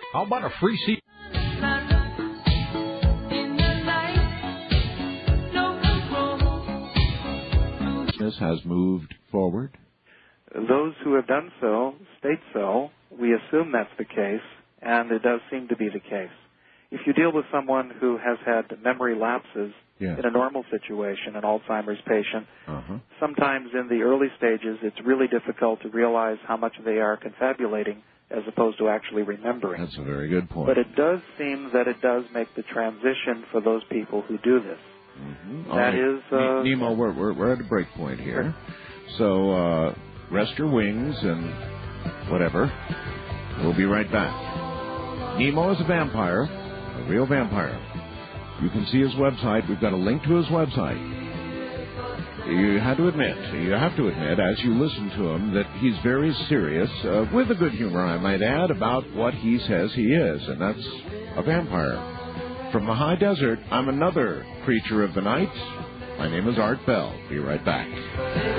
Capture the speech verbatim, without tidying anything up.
How about a free seat? This has moved forward. Those who have done so state so. We assume that's the case, and it does seem to be the case. If you deal with someone who has had memory lapses yeah. in a normal situation, an Alzheimer's patient, uh-huh. sometimes in the early stages it's really difficult to realize how much they are confabulating as opposed to actually remembering. That's a very good point. But it does seem that it does make the transition for those people who do this. Mm-hmm. That right. is... Uh, Nemo, we're, we're, we're at a break point here. So uh, rest your wings and whatever. We'll be right back. Nemo is a vampire, a real vampire. You can see his website. We've got a link to his website. You had to admit, you have to admit, as you listen to him, that he's very serious, uh, with a good humor, I might add, about what he says he is, and that's a vampire. From the high desert, I'm another creature of the night. My name is Art Bell. Be right back.